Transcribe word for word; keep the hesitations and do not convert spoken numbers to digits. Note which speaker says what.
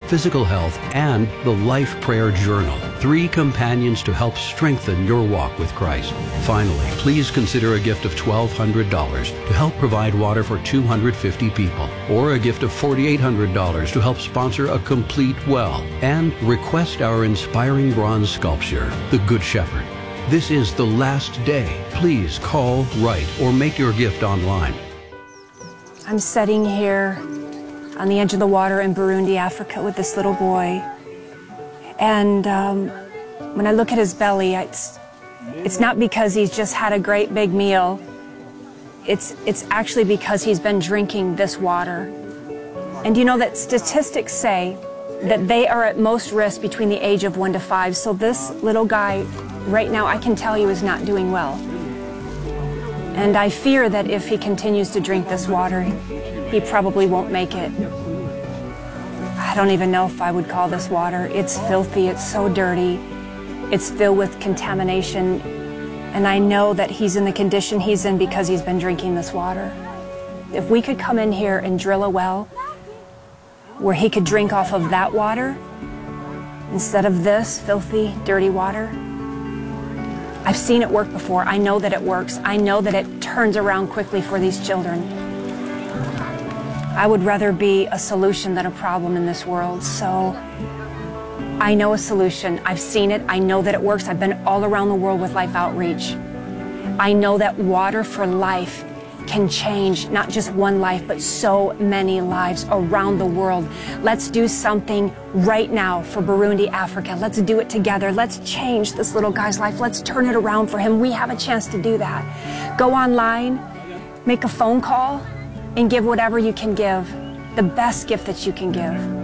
Speaker 1: physical health, and the Life Prayer Journal, three companions to help strengthen your walk with Christ. Finally, please consider a gift of twelve hundred dollars to help provide water for two hundred fifty people, or a gift of four thousand eight hundred dollars to help sponsor a complete well, and request our inspiring bronze sculpture, The Good Shepherd. This is the last day. Please call, write, or make your gift online.
Speaker 2: I'm sitting here on the edge of the water in Burundi, Africa, with this little boy. And um, when I look at his belly, it's, it's not because he's just had a great big meal. It's, it's actually because he's been drinking this water. And you know that statistics say that they are at most risk between the age of one to five. So this little guy right now, I can tell you, is not doing well. And I fear that if he continues to drink this water, he probably won't make it. I don't even know if I would call this water. It's filthy, it's so dirty, it's filled with contamination, and I know that he's in the condition he's in because he's been drinking this water. If we could come in here and drill a well where he could drink off of that water instead of this filthy, dirty water, I've seen it work before. I know that it works. I know that it turns around quickly for these children. I would rather be a solution than a problem in this world. So I know a solution. I've seen it. I know that it works. I've been all around the world with Life Outreach. I know that Water for Life can change not just one life, but so many lives around the world. Let's do something right now for Burundi, Africa. Let's do it together. Let's change this little guy's life. Let's turn it around for him. We have a chance to do that. Go online, make a phone call, and give whatever you can give, the best gift that you can give.